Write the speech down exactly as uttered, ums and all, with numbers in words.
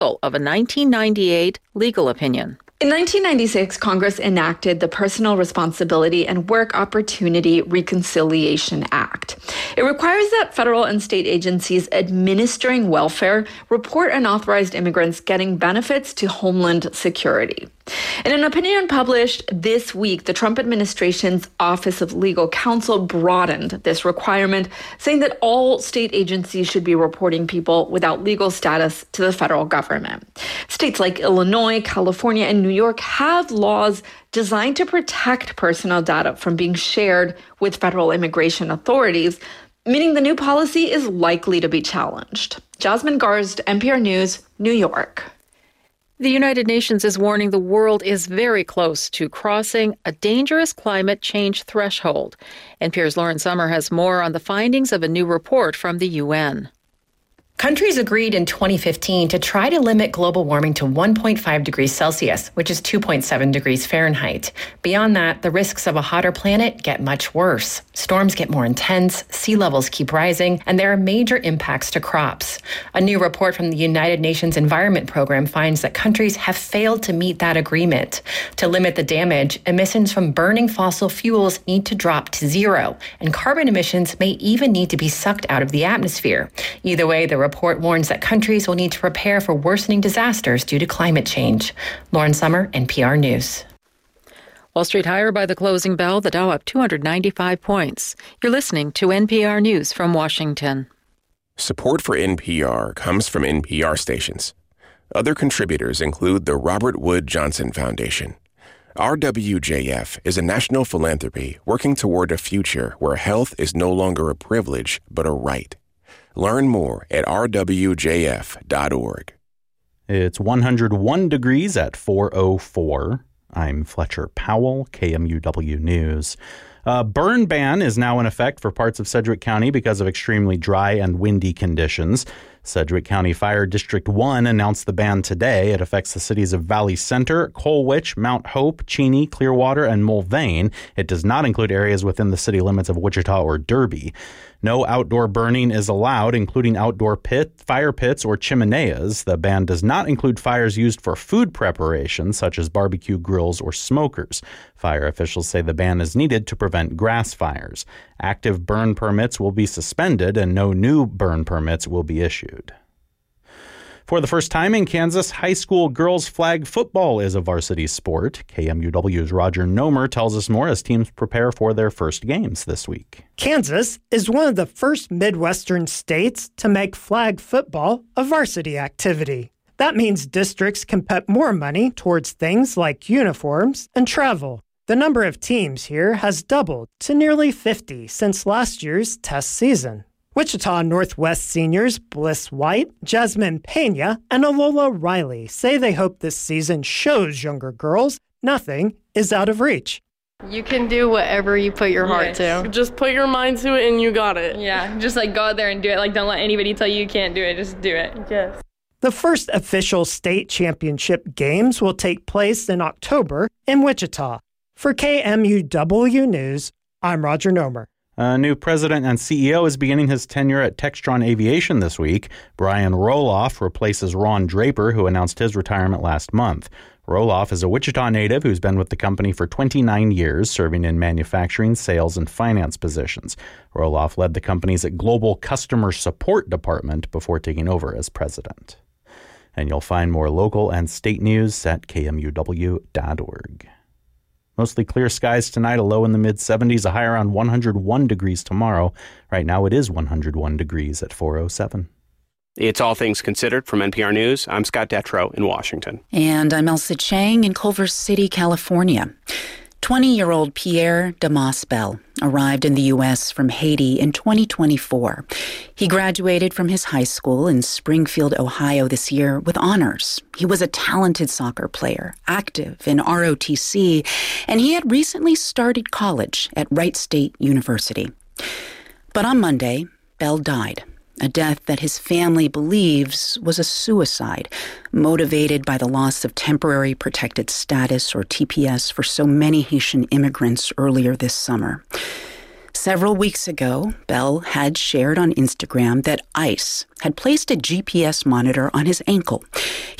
of a nineteen ninety-eight legal opinion. In nineteen ninety-six, Congress enacted the Personal Responsibility and Work Opportunity Reconciliation Act. It requires that federal and state agencies administering welfare report unauthorized immigrants getting benefits to Homeland Security. In an opinion published this week, the Trump administration's Office of Legal Counsel broadened this requirement, saying that all state agencies should be reporting people without legal status to the federal government. States like Illinois, California, and New York have laws designed to protect personal data from being shared with federal immigration authorities, meaning the new policy is likely to be challenged. Jasmine Garsd, N P R News, New York. The United Nations is warning the world is very close to crossing a dangerous climate change threshold. N P R's Lauren Sommer has more on the findings of a new report from the U N. Countries agreed in twenty fifteen to try to limit global warming to one point five degrees Celsius, which is two point seven degrees Fahrenheit. Beyond that, the risks of a hotter planet get much worse. Storms get more intense, sea levels keep rising, and there are major impacts to crops. A new report from the United Nations Environment Program finds that countries have failed to meet that agreement. To limit the damage, emissions from burning fossil fuels need to drop to zero, and carbon emissions may even need to be sucked out of the atmosphere. Either way, the report warns that countries will need to prepare for worsening disasters due to climate change. Lauren Sommer, N P R News. Wall Street higher by the closing bell, the Dow up two hundred ninety-five points. You're listening to N P R News from Washington. Support for N P R comes from N P R stations. Other contributors include the Robert Wood Johnson Foundation. R W J F is a national philanthropy working toward a future where health is no longer a privilege, but a right. Learn more at r w j f dot org. It's one hundred one degrees at four oh four. I'm Fletcher Powell, K M U W News. A burn ban is now in effect for parts of Sedgwick County because of extremely dry and windy conditions. Sedgwick County Fire District one announced the ban today. It affects the cities of Valley Center, Colwich, Mount Hope, Cheney, Clearwater, and Mulvane. It does not include areas within the city limits of Wichita or Derby. No outdoor burning is allowed, including outdoor pit, fire pits, or chimeneas. The ban does not include fires used for food preparation, such as barbecue grills or smokers. Fire officials say the ban is needed to prevent grass fires. Active burn permits will be suspended, and no new burn permits will be issued. For the first time in Kansas, high school girls flag football is a varsity sport. K M U W's Roger Nomer tells us more as teams prepare for their first games this week. Kansas is one of the first Midwestern states to make flag football a varsity activity. That means districts can put more money towards things like uniforms and travel. The number of teams here has doubled to nearly fifty since last year's test season. Wichita Northwest seniors Bliss White, Jasmine Pena, and Alola Riley say they hope this season shows younger girls nothing is out of reach. You can do whatever you put your heart yes. to. Just put your mind to it and you got it. Yeah, just like go out there and do it. Like don't let anybody tell you you can't do it. Just do it. Yes. The first official state championship games will take place in October in Wichita. For K M U W News, I'm Roger Nomer. A new president and C E O is beginning his tenure at Textron Aviation this week. Brian Roloff replaces Ron Draper, who announced his retirement last month. Roloff is a Wichita native who's been with the company for twenty-nine years, serving in manufacturing, sales, and finance positions. Roloff led the company's Global Customer Support Department before taking over as president. And you'll find more local and state news at k m u w dot org. Mostly clear skies tonight, a low in the mid-seventies, a high around one hundred one degrees tomorrow. Right now it is one hundred one degrees at four oh seven. It's All Things Considered from N P R News. I'm Scott Detrow in Washington. And I'm Elsa Chang in Culver City, California. twenty-year-old Pierre Damas Bell arrived in the U S from Haiti in twenty twenty-four. He graduated from his high school in Springfield, Ohio this year with honors. He was a talented soccer player, active in R O T C, and he had recently started college at Wright State University. But on Monday, Bell died. A death that his family believes was a suicide, motivated by the loss of temporary protected status, or T P S, for so many Haitian immigrants earlier this summer. Several weeks ago, Bell had shared on Instagram that ICE had placed a G P S monitor on his ankle.